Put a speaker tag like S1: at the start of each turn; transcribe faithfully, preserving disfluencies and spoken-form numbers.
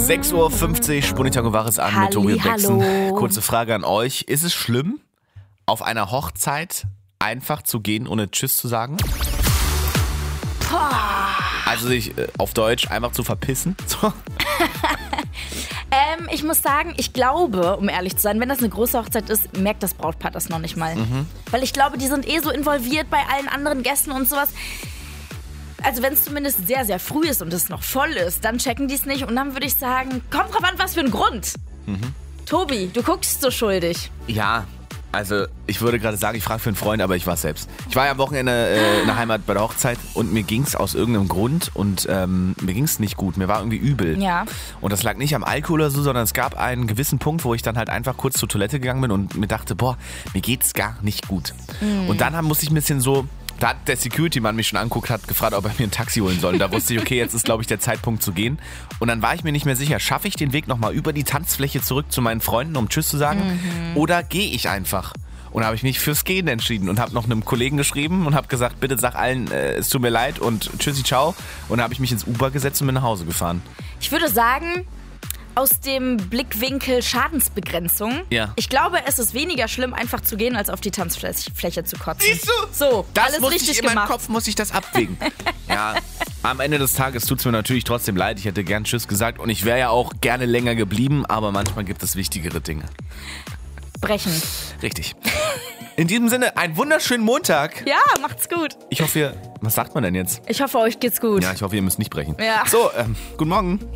S1: sechs Uhr fünfzig, Spunitango Waches an mit Tobi und Bexen. Kurze Frage an euch. Ist es schlimm, auf einer Hochzeit einfach zu gehen, ohne Tschüss zu sagen? Also sich äh, auf Deutsch einfach zu verpissen? So.
S2: ähm, ich muss sagen, ich glaube, um ehrlich zu sein, wenn das eine große Hochzeit ist, merkt das Brautpaar das noch nicht mal. Mhm. Weil ich glaube, die sind eh so involviert bei allen anderen Gästen und sowas. Also wenn es zumindest sehr, sehr früh ist und es noch voll ist, dann checken die es nicht. Und dann würde ich sagen, kommt drauf an, was für ein Grund. Mhm. Tobi, du guckst so schuldig.
S1: Ja, also ich würde gerade sagen, ich frage für einen Freund, aber ich war es selbst. Ich war ja am Wochenende äh, in der Heimat bei der Hochzeit und mir ging es aus irgendeinem Grund und ähm, mir ging es nicht gut. Mir war irgendwie übel.
S2: Ja.
S1: Und das lag nicht am Alkohol oder so, sondern es gab einen gewissen Punkt, wo ich dann halt einfach kurz zur Toilette gegangen bin und mir dachte, boah, mir geht's gar nicht gut. Mhm. Und dann haben, musste ich ein bisschen so... Da hat der Security-Mann mich schon angeguckt, hat gefragt, ob er mir ein Taxi holen soll. Und da wusste ich, okay, jetzt ist, glaube ich, der Zeitpunkt zu gehen. Und dann war ich mir nicht mehr sicher, schaffe ich den Weg nochmal über die Tanzfläche zurück zu meinen Freunden, um Tschüss zu sagen? Mhm. Oder gehe ich einfach? Und da habe ich mich fürs Gehen entschieden und habe noch einem Kollegen geschrieben und habe gesagt, bitte sag allen, äh, es tut mir leid und tschüssi, ciao. Und da habe ich mich ins Uber gesetzt und bin nach Hause gefahren.
S2: Ich würde sagen... Aus dem Blickwinkel Schadensbegrenzung.
S1: Ja.
S2: Ich glaube, es ist weniger schlimm, einfach zu gehen, als auf die Tanzfläche zu kotzen.
S1: Siehst du?
S2: So,
S1: das
S2: alles
S1: muss
S2: richtig
S1: ich in
S2: gemacht.
S1: meinem Kopf muss ich das abwägen. Ja, am Ende des Tages tut es mir natürlich trotzdem leid. Ich hätte gern Tschüss gesagt und ich wäre ja auch gerne länger geblieben, aber manchmal gibt es wichtigere Dinge.
S2: Brechen.
S1: Richtig. In diesem Sinne, einen wunderschönen Montag.
S2: Ja, macht's gut.
S1: Ich hoffe, ihr, was sagt man denn jetzt?
S2: Ich hoffe, euch geht's gut.
S1: Ja, ich hoffe, ihr müsst nicht brechen.
S2: Ja.
S1: So, ähm, guten Morgen.